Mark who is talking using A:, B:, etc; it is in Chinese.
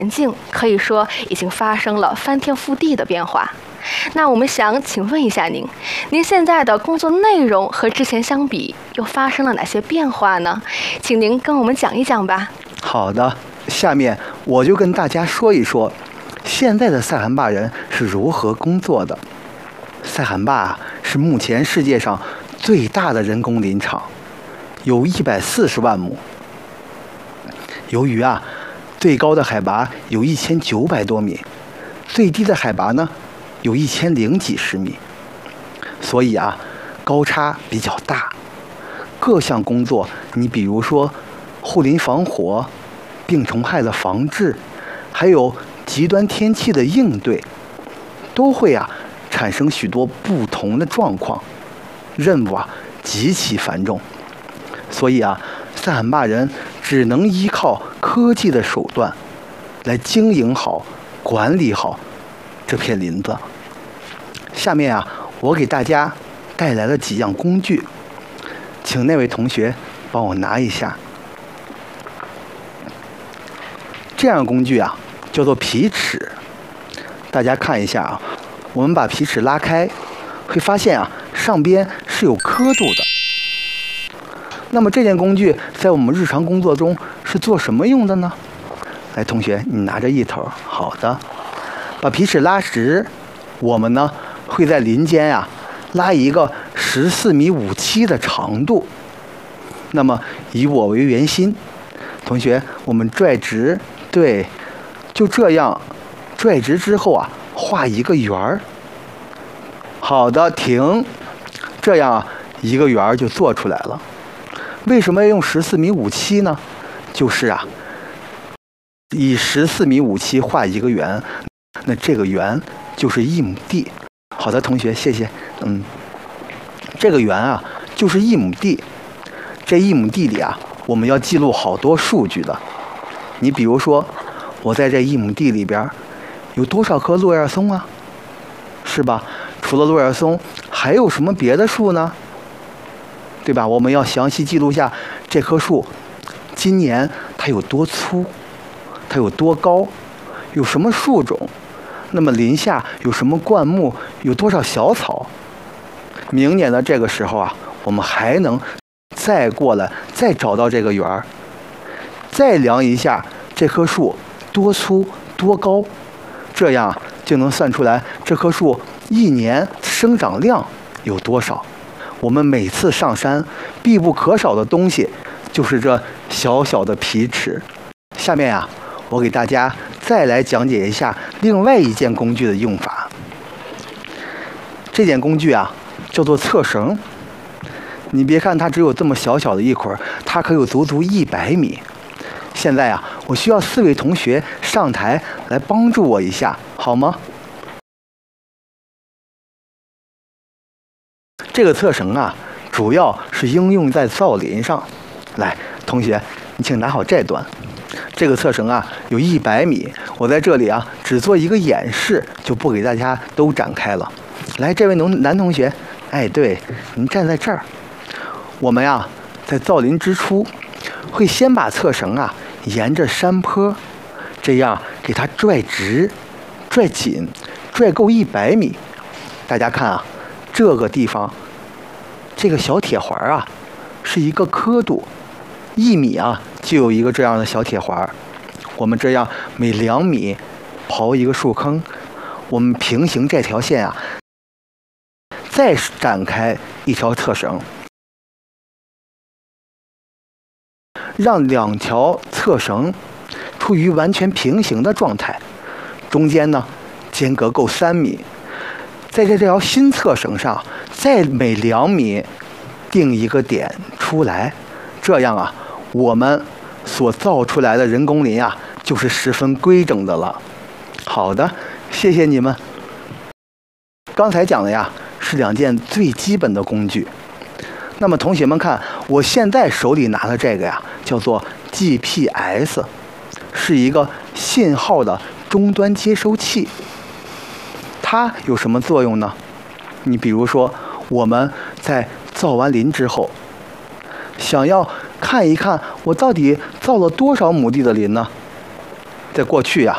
A: 境可以说已经发生了翻天覆地的变化。那我们想请问一下您现在的工作内容和之前相比又发生了哪些变化呢？请您跟我们讲一讲吧。
B: 好的，下面我就跟大家说一说现在的塞罕坝人是如何工作的。塞罕坝是目前世界上最大的人工林场，有140万亩。由于最高的海拔有1900多米，最低的海拔呢有1000几十米，所以高差比较大。各项工作，你比如说护林防火、病虫害的防治，还有极端天气的应对，都会产生许多不同的状况，任务极其繁重。所以塞罕坝人只能依靠科技的手段来经营好、管理好这片林子。下面我给大家带来了几样工具，请那位同学帮我拿一下。这样的工具叫做皮尺。大家看一下我们把皮尺拉开，会发现上边是有刻度的。那么这件工具在我们日常工作中是做什么用的呢？来，同学，你拿着一头。好的，把皮尺拉直，我们呢会在林间拉一个14.57米的长度。那么以我为圆心，同学，我们拽直，对，就这样拽直之后画一个圆儿。好的，停，这样一个圆儿就做出来了。为什么要用14.57米呢？就是以14.57米画一个圆，那这个圆就是1亩地。好的，同学，谢谢。这个圆就是1亩地。这1亩地里我们要记录好多数据的。你比如说，我在这1亩地里边有多少棵落叶松是吧？除了落叶松，还有什么别的树呢？对吧？我们要详细记录下这棵树今年它有多粗，它有多高，有什么树种，那么林下有什么灌木，有多少小草。明年的这个时候我们还能再过来，再找到这个圆儿，再量一下这棵树多粗多高，这样就能算出来这棵树一年生长量有多少。我们每次上山必不可少的东西就是这小小的皮尺。下面我给大家再来讲解一下另外一件工具的用法。这件工具叫做测绳。你别看它只有这么小小的一捆，它可有足足100米。现在我需要4位同学上台来帮助我一下，好吗？这个测绳主要是应用在造林上。来，同学，你请拿好这段。这个测绳有100米，我在这里只做一个演示，就不给大家都展开了。来，这位男同学，对，您站在这儿。我们在造林之初，会先把测绳沿着山坡，这样给它拽直、拽紧、拽够100米。大家看这个地方，这个小铁环是一个刻度，1米就有一个这样的小铁环。我们这样每2米刨一个树坑，我们平行这条线再展开一条测绳，让2条测绳处于完全平行的状态，中间呢间隔够3米。在这条新测绳上，再每2米定一个点出来，这样我们所造出来的人工林就是十分规整的了。好的，谢谢你们。刚才讲的是2件最基本的工具。那么同学们看，我现在手里拿的这个叫做 GPS， 是一个信号的终端接收器。它有什么作用呢？你比如说，我们在造完林之后，想要看一看我到底造了多少亩地的林呢？在过去